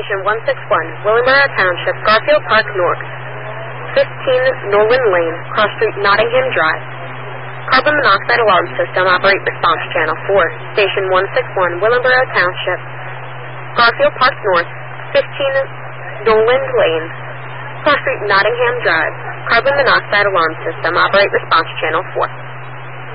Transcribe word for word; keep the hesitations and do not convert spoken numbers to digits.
Station one six one, Willingboro Township, Garfield Park North. fifteen Norland Lane, Cross Street, Nottingham Drive. Carbon monoxide alarm system, operate response channel four. Station one six one, Willingboro Township, Garfield Park North. fifteen Norland Lane, Cross Street, Nottingham Drive. Carbon monoxide alarm system, operate response channel four.